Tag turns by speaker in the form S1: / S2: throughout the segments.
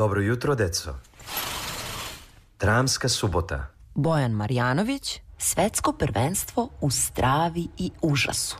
S1: Dobro jutro, deco. Dramska subota.
S2: Bojan Marjanović, svetsko prvenstvo u stravi i užasu.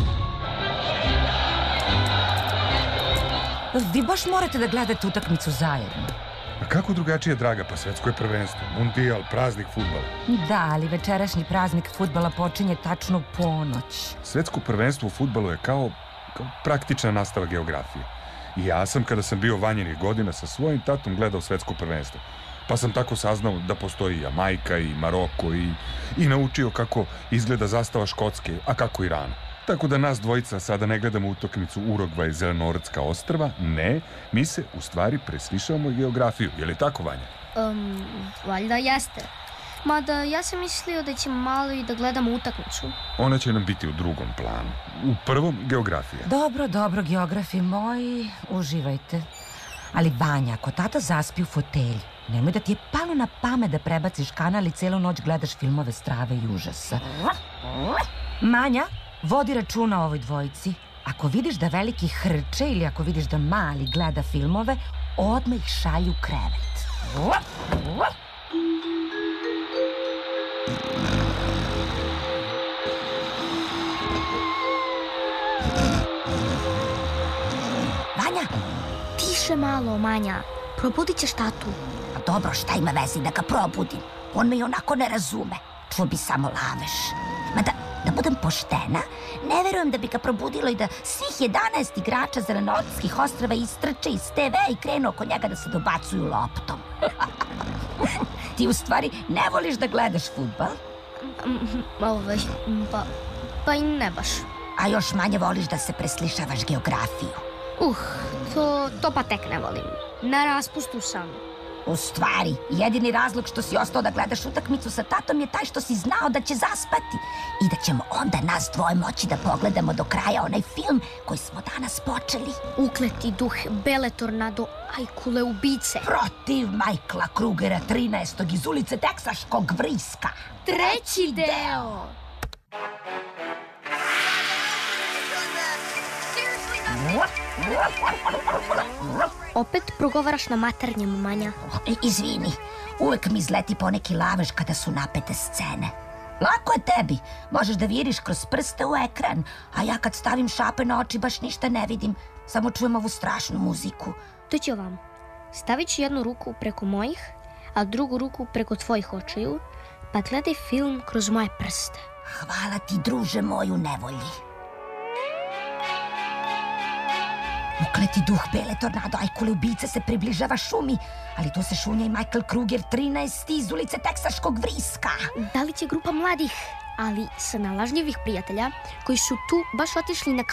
S3: Vi baš morate da gledate utakmicu zajedno.
S4: A kako drugačije, draga, pa svetsko je prvenstvo, mundijal, praznik fudbala.
S3: Da, ali večerašnji praznik fudbala počinje tačno u ponoć.
S4: Svetsko prvenstvo u fudbalu je kao praktična nastava geografije. I ja sam, kada sam bio vanjenih godina, sa svojim tatom gledao svetsko prvenstvo. Pa sam tako saznao da postoji Jamajka i Maroko i naučio kako izgleda zastava Škotske, a kako Irana. Tako da nas dvojica sada ne gledamo utakmicu Urugvaj Zelenorodska ostrva, ne, mi se u stvari preslišavamo geografiju, je li tako, Vanja?
S5: Valjda jeste. Mada ja sam mislio da ćemo malo i da gledamo utakmicu.
S4: Ona će nam biti u drugom planu. U prvom geografija.
S3: Dobro, geografi moji, uživajte. Ali Vanja, ako tata zaspi u fotelji, nemoj da ti je palo na pamet da prebaciš kanal i celu noć gledaš filmove strave i užasa. Manja, vodi računa o ovoj dvojici. Ako vidiš da veliki hrče ili ako vidiš da mali gleda filmove, odmah ih šalju u krevet. Vanja!
S5: Tiše malo, Manja. Probudit ćeš tatu.
S3: A dobro, šta ima vezi da ga probudim? On me i onako ne razume. Čuo bi samo laveš. Mada, da budem poštena, ne verujem da bi ga probudilo i da svih 11 igrača Zelenorodskih ostrava istrče iz TV i krenu oko njega da se dobacuju loptom. Ti u stvari ne voliš da gledaš fudbal?
S5: Pa i ne baš.
S3: A još manje voliš da se preslišavaš geografiju.
S5: To pa tek ne volim. Na raspustu sam.
S3: U stvari, jedini razlog što si ostao da gledaš utakmicu sa tatom je taj što si znao da će zaspati i da ćemo onda nas dvoje moći da pogledamo do kraja onaj film koji smo danas počeli.
S5: Ukleti duh, bele tornado, ajkule ubice.
S3: Protiv Michaela Krugera 13. iz ulice Teksaškog vriska.
S5: Treći deo. Opet progovaraš na maternjem, Manja.
S3: Izvini, uvek mi izleti poneki lavež kada su napete scene. Lako je tebi, možeš da viriš kroz prste u ekran, a ja kad stavim šape na oči baš ništa ne vidim, samo čujem ovu strašnu muziku.
S5: To ću vam. Stavit ću jednu ruku preko mojih, a drugu ruku preko tvojih očiju, pa gledaj film kroz moje prste.
S3: Hvala ti, druže moj u nevolji. Ukleti duh, bele tornado, ajkule ubice se približava šumi, ali tu se šunja i Michael Kruger 13. iz ulice Teksaškog vriska.
S5: Da li će grupa mladih, ali sa nalažljivih prijatelja, koji su tu baš otišli na